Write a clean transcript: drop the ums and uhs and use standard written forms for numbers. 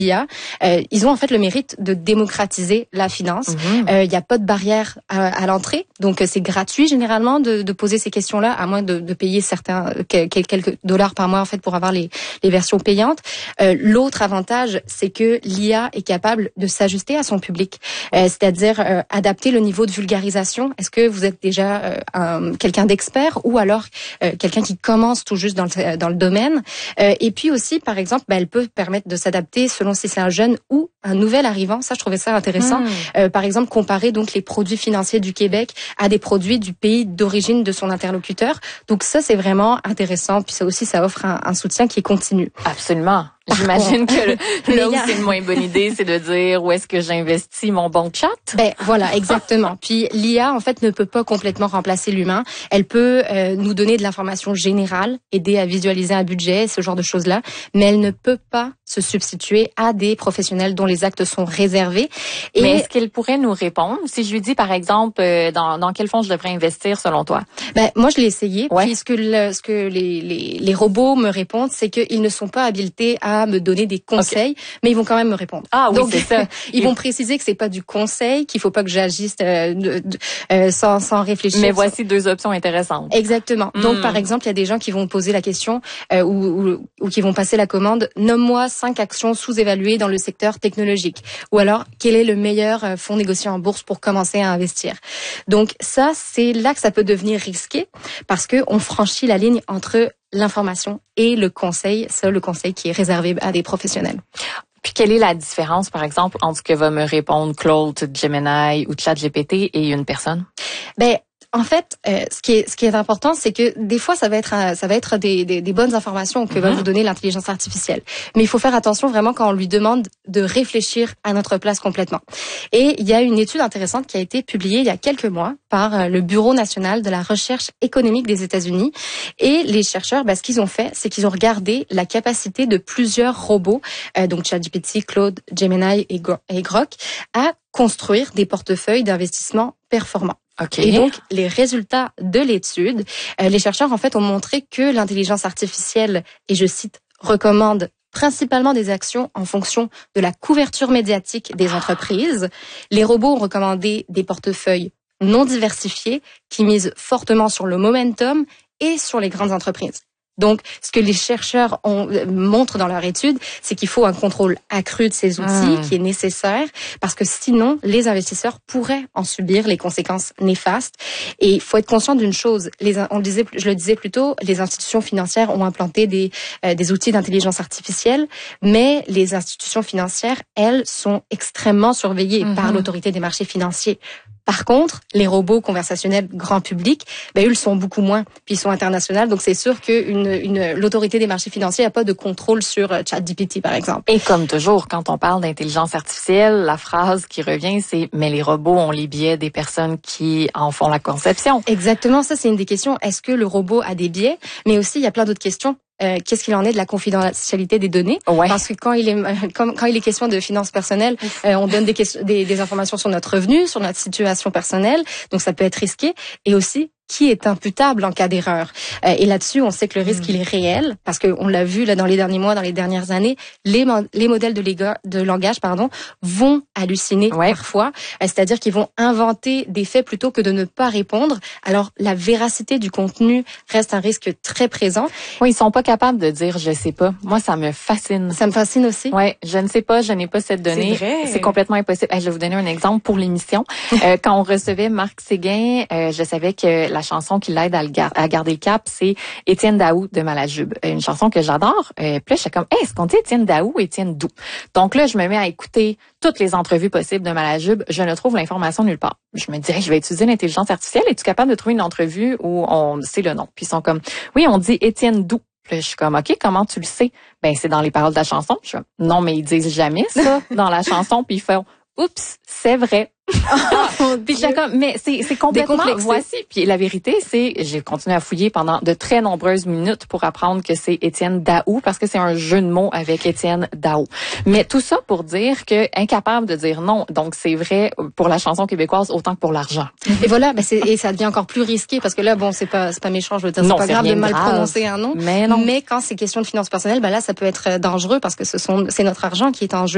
l'IA, ils ont en fait le mérite de démocratiser la finance. Il n'y a pas de barrière à l'entrée, donc c'est gratuit généralement de poser ces questions-là, à moins de payer quelques dollars par mois en fait pour avoir les versions payantes. L'autre avantage, c'est que l'IA est capable de s'ajuster à son public, c'est-à-dire adapter le niveau de vulgarisation. Est-ce que vous êtes déjà quelqu'un d'expert ou alors quelqu'un qui commence tout juste dans le domaine? Et puis aussi, par exemple, elle peut permettre de s'adapter selon si c'est un jeune ou un nouvel arrivant. Ça, je trouvais ça intéressant. Par exemple, comparer donc les produits financiers du Québec à des produits du pays d'origine de son interlocuteur. Donc ça, c'est vraiment intéressant. Puis ça aussi, ça offre un soutien qui est continu. Absolument. J'imagine que là où c'est une moins bonne idée, c'est de dire où est-ce que j'investis mon bon chat. Ben voilà, exactement. Puis l'IA en fait ne peut pas complètement remplacer l'humain. Elle peut nous donner de l'information générale, aider à visualiser un budget, ce genre de choses-là, mais elle ne peut pas se substituer à des professionnels dont les actes sont réservés. Et mais est-ce qu'elle pourrait nous répondre si je lui dis par exemple dans quel fonds je devrais investir selon toi? Ben moi je l'ai essayé. Puis ce que les robots me répondent, c'est qu'ils ne sont pas habilités à me donner des conseils, mais ils vont quand même me répondre. Ah oui, donc c'est ça. Ils vont préciser que c'est pas du conseil, qu'il faut pas que j'agisse sans réfléchir. Mais voici deux options intéressantes. Exactement. Donc par exemple, il y a des gens qui vont poser la question ou qui vont passer la commande: nomme-moi 5 actions sous-évaluées dans le secteur technologique. Ou alors, quel est le meilleur fonds négocié en bourse pour commencer à investir? Donc ça, c'est là que ça peut devenir risqué parce que on franchit la ligne entre l'information et le conseil, le conseil qui est réservé à des professionnels. Puis quelle est la différence, par exemple, entre ce que va me répondre Claude, Gemini ou ChatGPT et une personne? Ben en fait, ce qui est important, c'est que des fois, ça va être des bonnes informations que va vous donner l'intelligence artificielle. Mais il faut faire attention vraiment quand on lui demande de réfléchir à notre place complètement. Et il y a une étude intéressante qui a été publiée il y a quelques mois par le Bureau national de la recherche économique des États-Unis. Et les chercheurs, ce qu'ils ont fait, c'est qu'ils ont regardé la capacité de plusieurs robots, donc ChatGPT, Claude, Gemini et Grok, à construire des portefeuilles d'investissement performants. Okay. Et donc, les résultats de l'étude, les chercheurs, en fait, ont montré que l'intelligence artificielle, et je cite, recommande principalement des actions en fonction de la couverture médiatique des entreprises. Les robots ont recommandé des portefeuilles non diversifiés qui misent fortement sur le momentum et sur les grandes entreprises. Donc, ce que les chercheurs montrent dans leur étude, c'est qu'il faut un contrôle accru de ces outils qui est nécessaire parce que sinon, les investisseurs pourraient en subir les conséquences néfastes. Et il faut être conscient d'une chose. Je le disais plus tôt, les institutions financières ont implanté des outils d'intelligence artificielle, mais les institutions financières, elles, sont extrêmement surveillées par l'autorité des marchés financiers. Par contre, les robots conversationnels grand public, eux, ils sont beaucoup moins, puis ils sont internationaux, donc c'est sûr que l'autorité des marchés financiers n'a pas de contrôle sur ChatGPT, par exemple. Et comme toujours, quand on parle d'intelligence artificielle, la phrase qui revient, c'est « mais les robots ont les biais des personnes qui en font la conception ». Exactement, ça c'est une des questions. Est-ce que le robot a des biais? Mais aussi, il y a plein d'autres questions. Qu'est-ce qu'il en est de la confidentialité des données? Parce que quand il est question de finances personnelles, on donne des informations sur notre revenu, sur notre situation personnelle, donc ça peut être risqué. Et aussi, qui est imputable en cas d'erreur. Et là-dessus, on sait que le risque, il est réel, parce qu'on l'a vu là dans les derniers mois, dans les dernières années, les modèles de langage vont halluciner parfois, c'est-à-dire qu'ils vont inventer des faits plutôt que de ne pas répondre. Alors, la véracité du contenu reste un risque très présent. Oui, ils sont pas capables de dire « je sais pas ». Moi, ça me fascine. Ça me fascine aussi. Oui, je ne sais pas, je n'ai pas cette donnée. C'est complètement impossible. Je vais vous donner un exemple pour l'émission. Quand on recevait Marc Séguin, je savais que la chanson qui l'aide à garder le cap, c'est Étienne Daou de Malajube. Une chanson que j'adore. Puis là, je suis comme, est-ce qu'on dit Étienne Daou ou Étienne Dou? Donc là, je me mets à écouter toutes les entrevues possibles de Malajube. Je ne trouve l'information nulle part. Je me dis, je vais utiliser l'intelligence artificielle. Es-tu capable de trouver une entrevue où on sait le nom? Puis ils sont comme, oui, on dit Étienne Dou. Puis je suis comme, OK, comment tu le sais? C'est dans les paroles de la chanson. Je suis comme, non, mais ils disent jamais ça dans la chanson. Puis ils font, oups, c'est vrai. Puis j'étais comme, mais c'est complètement voici. Puis la vérité, c'est, j'ai continué à fouiller pendant de très nombreuses minutes pour apprendre que c'est Étienne Daou parce que c'est un jeu de mots avec Étienne Daou. Mais tout ça pour dire que incapable de dire non. Donc c'est vrai pour la chanson québécoise autant que pour l'argent. Et voilà, et ça devient encore plus risqué parce que là, c'est pas méchant, je veux dire, c'est pas grave de mal prononcer un nom. Mais non. Mais quand c'est question de finances personnelles, là, ça peut être dangereux parce que c'est notre argent qui est en jeu.